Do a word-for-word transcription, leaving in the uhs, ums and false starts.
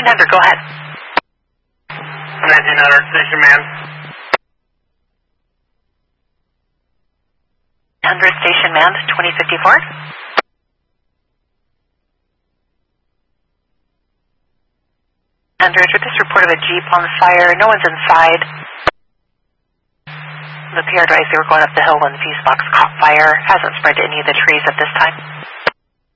nineteen hundred, go ahead. nineteen hundred, station man. one hundred, station man, twenty fifty-four. one hundred, with this report of a Jeep on fire, no one's inside. The P R advised they were going up the hill when the fuse box caught fire. Hasn't spread to any of the trees at this time.